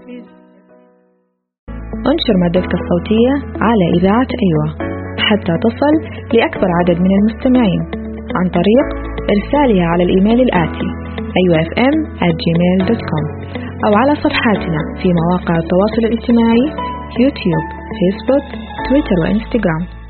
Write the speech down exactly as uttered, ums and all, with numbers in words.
انشر مادتك الصوتية على إذاعة أيوة حتى تصل لأكبر عدد من المستمعين عن طريق إرسالها على الإيميل الآتي أيوة إف إم آت جيميل دوت كوم أو على صفحاتنا في مواقع التواصل الاجتماعي يوتيوب، فيسبوك، تويتر وإنستغرام.